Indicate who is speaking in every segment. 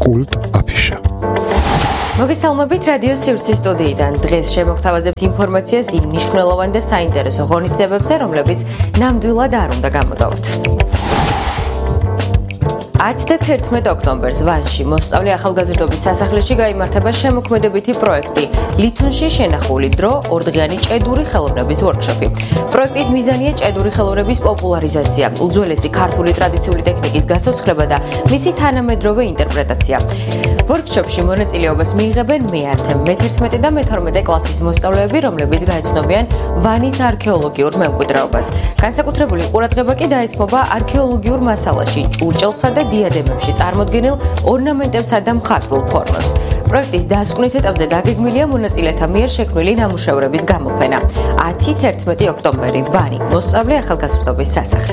Speaker 1: კულტ აფიშა.
Speaker 2: მოგესალმებით რადიო სივრცის სტუდიიდან. დღეს შემოგთავაზებთ ინფორმაციას იმ მნიშვნელოვან და საინტერესო ღონისძიებებზე, რომლებიც ნამდვილად არ უნდა გამოდავთ. 10 და 11 ოქტომბერს ვანში მოსწავლე ახალგაზრდობის სასახლეში გაიმართება შემოქმედებითი პროექტი ლითონში შენახული დრო ორდღიანი ჭედური ხელოვნების ვორქშოპი. პროექტის მიზანია ჭედური ხელოვნების პოპულარიზაცია, უძველესი ქართული ტრადიციული ტექნიკის გაცოცხლება და მისი თანამედროვე ინტერპრეტაცია. ვორქშოპში მონაწილეობას მიიღებენ მე-10, მე-11 და მე-12 კლასის მოსწავლეები, რომლებიც გაეცნობიან ვანის არქეოლოგიურ მემკვიდრეობას. განსაკუთრებული ყურადღება კი დაეთმობა არქეოლოგიურ მასალაში, ჭურჭელსა და დიადემებში წარმოდგენილ ორნამენტებსა და მხატვრულ ფორმებს. პროექტის დასკვნით ეტაპზე დაგეგმილია მონაწილეთა მიერ შექმნილი ნამუშევრების გამოფენა. 10-11 ოქტომბერი ვანი მოსწავლე ახალგაზრდობის სასახლე.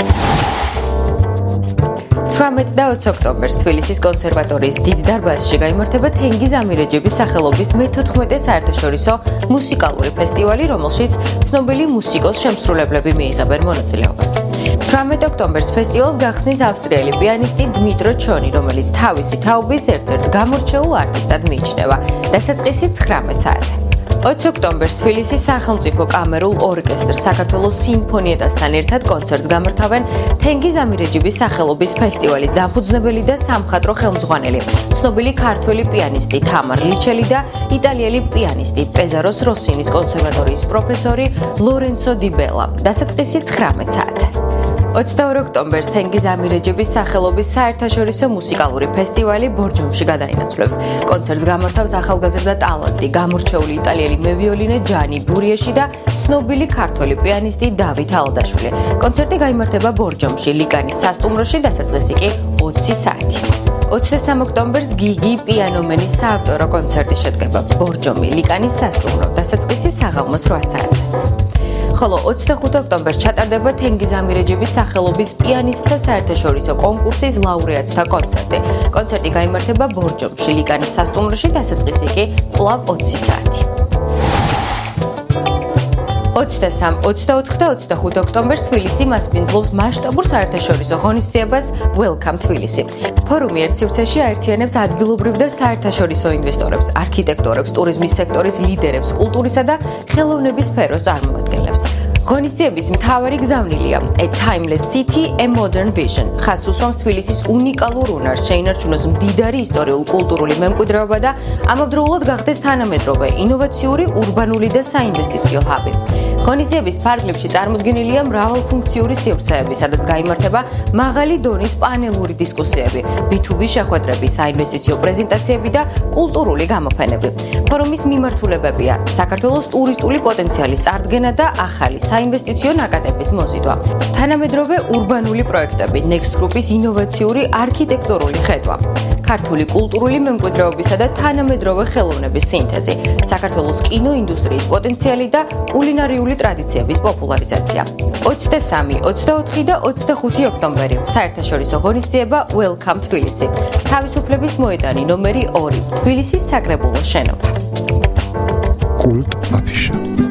Speaker 2: 18 და 20 ოქტომბერს თბილისის კონსერვატორიის დიდ დარბაზში გაიმართება თენგიზ ამირეჯიბის სახელობის მე-14 საერთაშორისო მუსიკალური ფესტივალი, რომელშიც ცნობილი მუსიკოს შემსრულებლები მიიღებენ მონაწილეობას. 18 ოქტომბერს ფესტივალს გახსნის ავსტრიელი პიანისტი დმიტრო ჩონი, რომელიც თავისი თაობის ერთ-ერთ გამორჩეულ არტისტად მიიჩნევა. დასაწყისი 19 საათზე. 20 ოქტომბერს თბილისის სახელმწიფო კამერულ ორკესტრს საქართველოს სიმფონიეტასთან ერთად კონცერტს გამართავენ თენგიზ ამირეჯიბის სახელობის ფესტივალის დამფუძნებელი და სამხატვრო ხელმძღვანელი, ცნობილი ქართველი პიანისტი თამარ ლიჩელი და იტალიელი პიანისტი პეზაროს როსინის კონსერვატორიის პროფესორი ლორენცო დი ბელა. დასაწყისი 19 საათზე. 22 ოქტომბერს თენგიზ ამირეჯიბის სახელობის საერთაშორისო მუსიკალური ფესტივალი ბორჯომში გადაინაცვლებს. კონცერტს გამართავს ახალგაზრდა ტალანტი, გამორჩეული იტალიელი მევიოლინე ჯანი ბურიეში და ცნობილი ქართველი პიანისტი დავით ალდაშვილი. კონცერტი გაიმართება ბორჯომში, ლიკანის სასტუმროში, დასაწყისი კი 20 საათი. 23 ოქტომბერს გიგი პიანომენის საავტორო კონცერტი შედგება ბორჯომი, ლიკანის სასტუმრო, დასაწყისი საღამოს 8 საათზე. ხოლო 25 ოქტომბერს ჩატარდება თენგიზ ამირეჯიბის სახელობის პიანისტთა საერთაშორისო კონკურსის ლაურეატთა კონცერტი. კონცერტი გაიმართება ბორჯომში, ლიკანის სასტუმროში, დასაწყისი კი კვლავ 20 საათი. 23, 24 და 25 ოქტომბერს თბილისი მასპინძლობს მასშტაბურ საერთაშორისო ღონისძიებას Welcome თბილისი. ფორუმი ერთ სივრცეში აერთიანებს ადგილობრივ და საერთაშორისო ინვესტორებს, არქიტექტორებს, ტურიზმის სექტორის ლიდერებს, კულტურისა და ხელოვნების სფეროს წარმომადგენლებს. ღონისძიების მთავარი გზავნილია A Timeless City, A Modern Vision. ხაზს უსვამს თბილისის უნიკალურ უნარს, შეინარჩუნოს მდიდარი ისტორიულ-კულტურული მემკვიდრეობა და ამავდროულად გახდეს თანამედროვე, ინოვაციური, ურბანული და საინვესტიციო ჰაბი. ღონისძიების ფარგლებში წარმოდგენილია მრავალფუნქციური სივრცეები, სადაც გაიმართება მაღალი დონის პანელური დისკუსიები, B2B შეხვედრები, საინვესტიციო პრეზენტაციები და კულტურული გამოფენები. ფორუმის მიმართულებებია საქართველოს ტურისტული პოტენციალის წარდგენა და ახალი საინვესტიციო ნაკადების მოზიდვა. თანამედროვე ურბანული პროექტები, Next Group-ის ინოვაციური არქიტექტურული ხედვა. ქართული კულტურული მემკვიდრეობისა და თანამედროვე ხელოვნების სინთეზი, საქართველოს კინოინდუსტრიის პოტენციალი და კულინარიული ტრადიციების პოპულარიზაცია. 23, 24 და 25 ოქტომბერი საერთაშორისო ღონისძიება Welcome თბილისი. თავისუფლების მოედანი ნომერი 2, თბილისის საკრებულოს შენობა.
Speaker 1: კულტ აფიშა.